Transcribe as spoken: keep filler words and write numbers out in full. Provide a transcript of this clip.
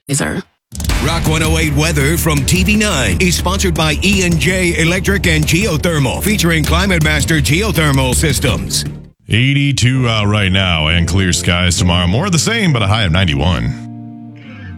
Rock one oh eight weather from T V nine is sponsored by E and J Electric and Geothermal, featuring Climate Master Geothermal Systems. eighty-two out right now and clear skies tomorrow. More of the same, but a high of ninety-one.